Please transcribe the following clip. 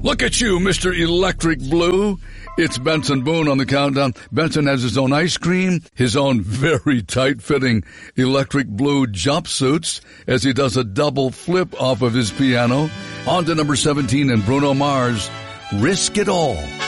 Look at you, Mr. Electric Blue. It's Benson Boone on the countdown. Benson has his own ice cream, his own very tight-fitting Electric Blue jumpsuits as he does a double flip off of his piano. On to number 17 and Bruno Mars, Risk It All.